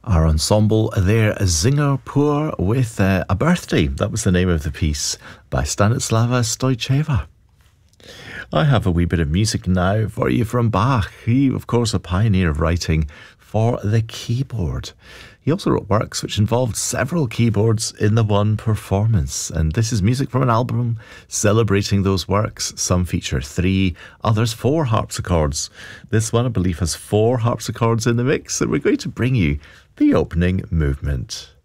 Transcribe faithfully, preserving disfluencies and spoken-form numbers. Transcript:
Our ensemble there, Zinger Pur, with uh, A Birthday. That was the name of the piece by Stanislava Stoycheva. I have a wee bit of music now for you from Bach. He, of course, a pioneer of writing for the keyboard. He also wrote works which involved several keyboards in the one performance. And this is music from an album celebrating those works. Some feature three, others four harpsichords. This one, I believe, has four harpsichords in the mix. And we're going to bring you the opening movement.